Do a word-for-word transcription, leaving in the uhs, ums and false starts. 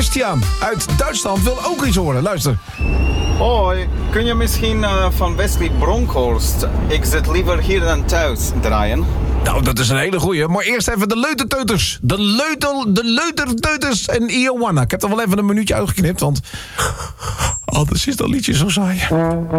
Christian uit Duitsland wil ook iets horen. Luister. Hoi, kun je misschien uh, van Wesley Bronkhorst Ik zit liever hier dan thuis draaien? Nou, dat is een hele goeie. Maar eerst even de leuterteuters. De leutel, de leuterteuters en Ioana. Ik heb er wel even een minuutje uitgeknipt, want anders is dat liedje zo saai.